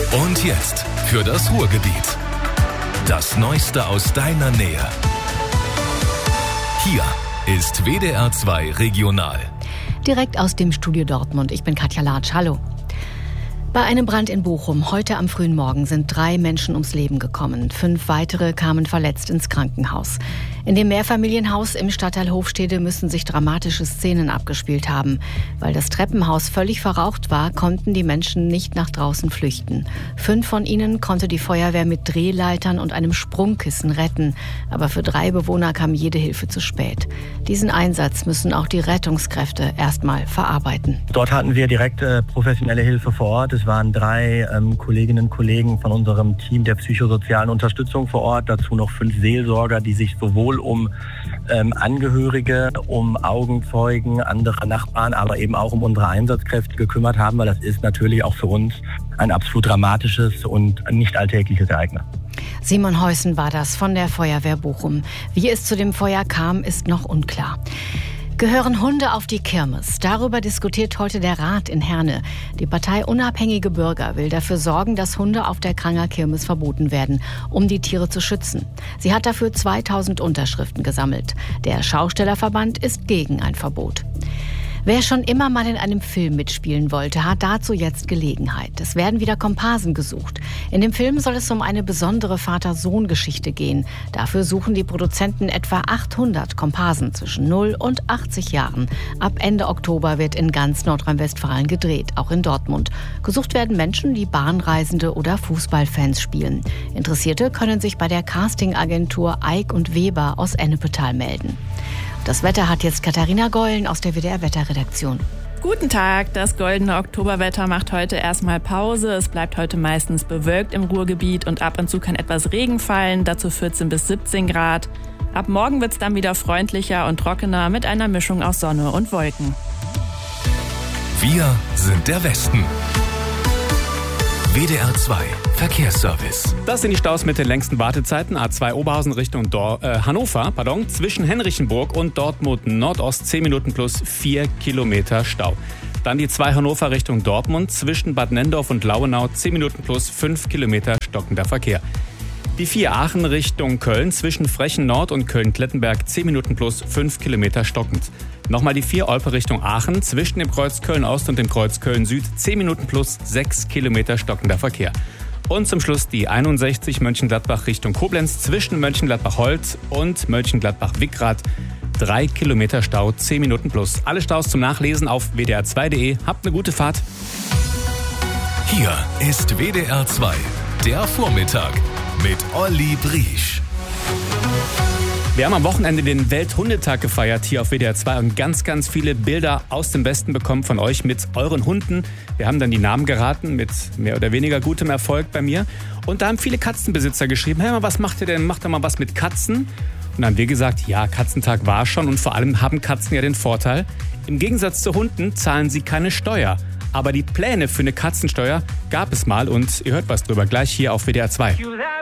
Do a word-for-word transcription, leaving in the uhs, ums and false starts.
Und jetzt für das Ruhrgebiet. Das Neueste aus deiner Nähe. Hier ist W D R zwei Regional. Direkt aus dem Studio Dortmund. Ich bin Katja Latsch. Hallo. Bei einem Brand in Bochum heute am frühen Morgen sind drei Menschen ums Leben gekommen. Fünf weitere kamen verletzt ins Krankenhaus. In dem Mehrfamilienhaus im Stadtteil Hofstede müssen sich dramatische Szenen abgespielt haben. Weil das Treppenhaus völlig verraucht war, konnten die Menschen nicht nach draußen flüchten. Fünf von ihnen konnte die Feuerwehr mit Drehleitern und einem Sprungkissen retten. Aber für drei Bewohner kam jede Hilfe zu spät. Diesen Einsatz müssen auch die Rettungskräfte erstmal verarbeiten. Dort hatten wir direkt äh, professionelle Hilfe vor Ort. Es waren drei ähm, Kolleginnen und Kollegen von unserem Team der psychosozialen Unterstützung vor Ort. Dazu noch fünf Seelsorger, die sich sowohl um ähm, Angehörige, um Augenzeugen, andere Nachbarn, aber eben auch um unsere Einsatzkräfte gekümmert haben, weil das ist natürlich auch für uns ein absolut dramatisches und nicht alltägliches Ereignis. Simon Heusen war das von der Feuerwehr Bochum. Wie es zu dem Feuer kam, ist noch unklar. Gehören Hunde auf die Kirmes? Darüber diskutiert heute der Rat in Herne. Die Partei Unabhängige Bürger will dafür sorgen, dass Hunde auf der Kranger Kirmes verboten werden, um die Tiere zu schützen. Sie hat dafür zweitausend Unterschriften gesammelt. Der Schaustellerverband ist gegen ein Verbot. Wer schon immer mal in einem Film mitspielen wollte, hat dazu jetzt Gelegenheit. Es werden wieder Komparsen gesucht. In dem Film soll es um eine besondere Vater-Sohn-Geschichte gehen. Dafür suchen die Produzenten etwa achthundert Komparsen zwischen null und achtzig Jahren. Ab Ende Oktober wird in ganz Nordrhein-Westfalen gedreht, auch in Dortmund. Gesucht werden Menschen, die Bahnreisende oder Fußballfans spielen. Interessierte können sich bei der Castingagentur Eick und Weber aus Ennepetal melden. Das Wetter hat jetzt Katharina Gollen aus der W D R-Wetterredaktion. Guten Tag, das goldene Oktoberwetter macht heute erstmal Pause. Es bleibt heute meistens bewölkt im Ruhrgebiet und ab und zu kann etwas Regen fallen, dazu vierzehn bis siebzehn Grad. Ab morgen wird es dann wieder freundlicher und trockener mit einer Mischung aus Sonne und Wolken. Wir sind der Westen. W D R zwei Verkehrsservice. Das sind die Staus mit den längsten Wartezeiten. A zwei Oberhausen Richtung Dor- äh, Hannover, pardon, zwischen Henrichenburg und Dortmund Nordost zehn Minuten plus vier Kilometer Stau. Dann die zwei Hannover Richtung Dortmund zwischen Bad Nendorf und Lauenau zehn Minuten plus fünf Kilometer stockender Verkehr. Die vier Aachen Richtung Köln zwischen Frechen Nord und Köln-Klettenberg zehn Minuten plus fünf Kilometer stockend. Nochmal die vier Olpe Richtung Aachen zwischen dem Kreuz Köln-Ost und dem Kreuz Köln-Süd zehn Minuten plus sechs Kilometer stockender Verkehr. Und zum Schluss die einundsechzig Mönchengladbach Richtung Koblenz zwischen Mönchengladbach-Holz und Mönchengladbach-Wickrath drei Kilometer Stau, zehn Minuten plus. Alle Staus zum Nachlesen auf w d r zwei punkt d e. Habt eine gute Fahrt. Hier ist W D R zwei, der Vormittag mit Olli Briesch. Wir haben am Wochenende den Welthundetag gefeiert hier auf W D R zwei und ganz, ganz viele Bilder aus dem Westen bekommen von euch mit euren Hunden. Wir haben dann die Namen geraten mit mehr oder weniger gutem Erfolg bei mir. Und da haben viele Katzenbesitzer geschrieben, hey, was macht ihr denn? Macht doch mal was mit Katzen. Und dann haben wir gesagt, ja, Katzentag war schon und vor allem haben Katzen ja den Vorteil, im Gegensatz zu Hunden zahlen sie keine Steuer. Aber die Pläne für eine Katzensteuer gab es mal und ihr hört was drüber gleich hier auf W D R zwei.